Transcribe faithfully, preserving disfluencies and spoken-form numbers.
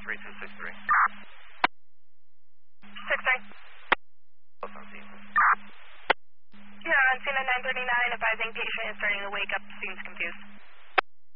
three two six three. six three. Close on scene. Yeah, on scene at nine thirty-nine, advising patient is starting to wake up, seems confused.